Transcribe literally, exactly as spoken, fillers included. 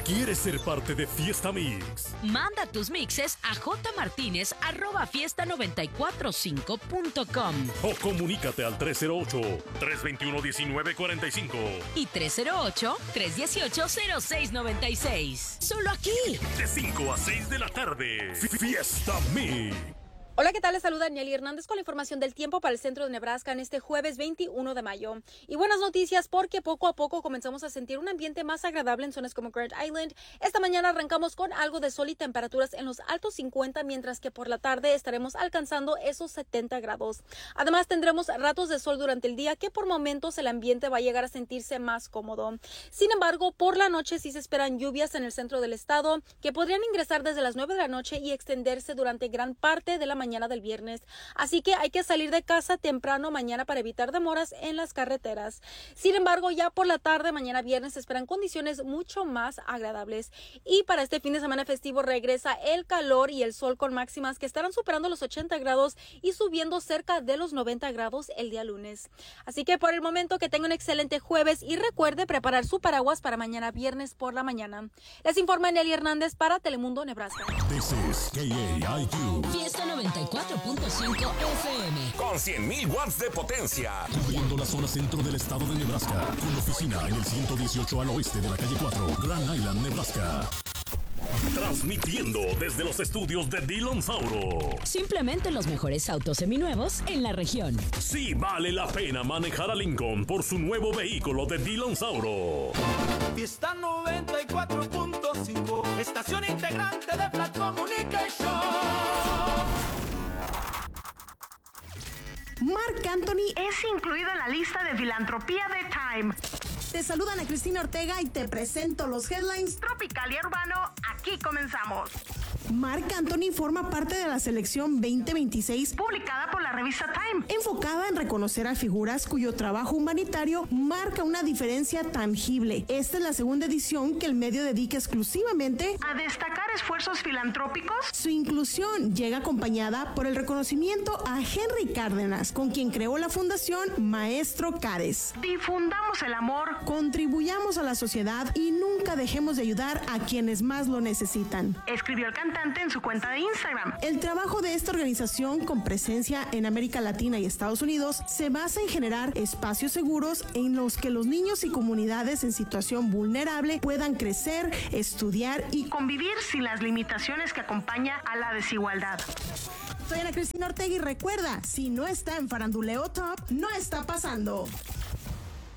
¿Quieres ser parte de Fiesta Mix? Manda tus mixes a jmartinez arroba fiesta noventa y cuatro cinco punto com o comunícate al tres cero ocho, tres dos uno, uno nueve cuatro cinco y tres cero ocho, tres uno ocho, cero seis nueve seis. Solo aquí. De cinco a seis de la tarde. Fiesta Mix. Hola, ¿qué tal? Les saluda Nelly Hernández con la información del tiempo para el centro de Nebraska en este jueves veintiuno de mayo. Y buenas noticias porque poco a poco comenzamos a sentir un ambiente más agradable en zonas como Grand Island. Esta mañana arrancamos con algo de sol y temperaturas en los altos cincuenta, mientras que por la tarde estaremos alcanzando esos setenta grados. Además, tendremos ratos de sol durante el día que por momentos el ambiente va a llegar a sentirse más cómodo. Sin embargo, por la noche sí se esperan lluvias en el centro del estado que podrían ingresar desde las nueve de la noche y extenderse durante gran parte de la mañana mañana del viernes, así que hay que salir de casa temprano mañana para evitar demoras en las carreteras. Sin embargo, ya por la tarde, mañana viernes, se esperan condiciones mucho más agradables y para este fin de semana festivo regresa el calor y el sol con máximas que estarán superando los ochenta grados y subiendo cerca de los noventa grados el día lunes. Así que por el momento que tenga un excelente jueves y recuerde preparar su paraguas para mañana viernes por la mañana. Les informa Nelly Hernández para Telemundo, Nebraska. This is K A I Q. Fiesta noventa y cuatro punto cinco F M. Con cien mil watts de potencia. Cubriendo la zona centro del estado de Nebraska. Con oficina en el ciento dieciocho al oeste de la calle cuatro, Grand Island, Nebraska. Transmitiendo desde los estudios de Dillon Sauro. Simplemente los mejores autos seminuevos en la región. Sí vale la pena manejar a Lincoln por su nuevo vehículo de Dillon Sauro. Fiesta noventa y cuatro punto cinco, estación integrante de Flat Communication. Marc Anthony es incluido en la lista de filantropía de Time. Te saludan a Cristina Ortega y te presento los headlines Tropical y Urbano. Aquí comenzamos. Marc Anthony forma parte de la selección veinte veintiséis publicada por la revista Time, enfocada en reconocer a figuras cuyo trabajo humanitario marca una diferencia tangible. Esta es la segunda edición que el medio dedica exclusivamente a destacar esfuerzos filantrópicos. Su inclusión llega acompañada por el reconocimiento a Henry Cárdenas, con quien creó la fundación Maestro Cades. Difundamos el amor, contribuyamos a la sociedad y nunca dejemos de ayudar a quienes más lo necesitan, escribió el cantante en su cuenta de Instagram. El trabajo de esta organización, con presencia en América Latina y Estados Unidos, se basa en generar espacios seguros en los que los niños y comunidades en situación vulnerable puedan crecer, estudiar y convivir sin las limitaciones que acompaña a la desigualdad. Soy Ana Cristina Ortega y recuerda, si no está en Faranduleo Top, no está pasando.